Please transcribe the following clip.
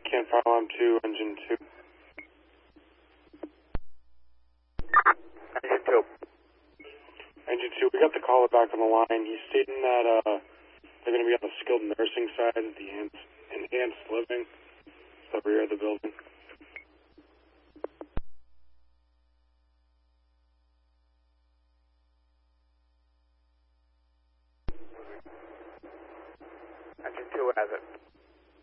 Can't follow him to engine 2. Engine 2. Engine 2, we got the caller back on the line. He's stating that they're going to be on the skilled nursing side, the enhanced living, the rear of the building.